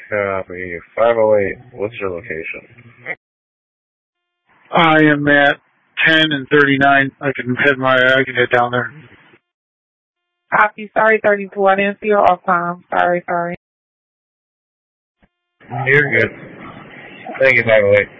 Copy. 508. What's your location? I am at 10 and 39. I can head down there. Copy. Sorry, 32. I didn't see your off time. Sorry. You're good. Thank you, 508.